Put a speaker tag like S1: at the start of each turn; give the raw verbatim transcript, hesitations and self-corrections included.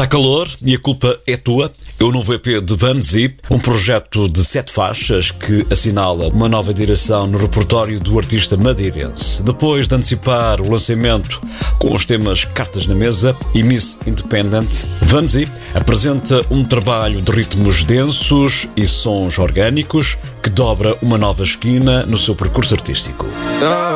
S1: Está calor e a culpa é tua. É o novo E P de Vanzi, um projeto de sete faixas que assinala uma nova direção no repertório do artista madeirense. Depois de antecipar o lançamento com os temas Cartas na Mesa e Miss Independent, Vanzi apresenta um trabalho de ritmos densos e sons orgânicos que dobra uma nova esquina no seu percurso artístico.